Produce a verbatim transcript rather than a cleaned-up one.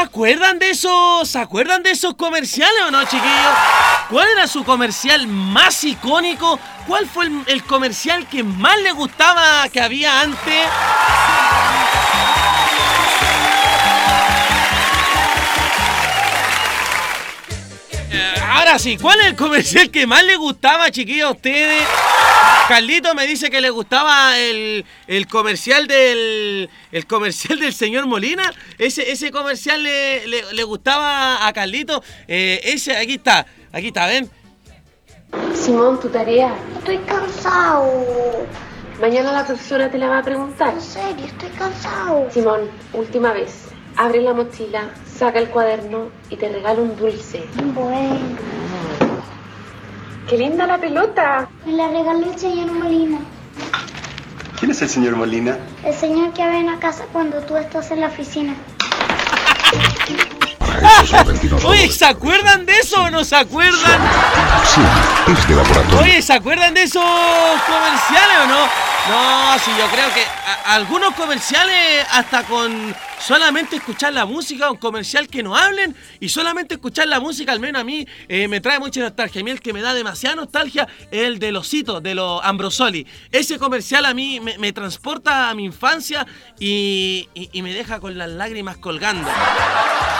acuerdan de esos, ¿se acuerdan de esos comerciales o no, chiquillos? ¿Cuál era su comercial más icónico? ¿Cuál fue el, el comercial que más le gustaba que había antes? Ahora sí, ¿cuál es el comercial que más le gustaba, chiquillos, a ustedes? Carlito me dice que le gustaba el, el comercial del el comercial del señor Molina. Ese, ese comercial le, le, le gustaba a Carlito. Eh, ese, aquí está, aquí está, ven. Simón, tu tarea. Estoy cansado. Mañana la profesora te la va a preguntar. En serio, estoy cansado. Simón, última vez. Abre la mochila, saca el cuaderno y te regalo un dulce. Bueno. ¡Qué linda la pelota! Me la regaló el señor Molina. ¿Quién es el señor Molina? El señor que viene a casa cuando tú estás en la oficina. Oye, ¿se acuerdan de eso o no se acuerdan? Sí, es de laboratorio. Oye, ¿se acuerdan de esos comerciales o no? No, sí, yo creo que a- algunos comerciales hasta con solamente escuchar la música, un comercial que no hablen y solamente escuchar la música, al menos a mí eh, me trae mucha nostalgia. A mí el que me da demasiada nostalgia es el de los Ositos, de los Ambrosoli. Ese comercial a mí me, me transporta a mi infancia y, y, y me deja con las lágrimas colgando.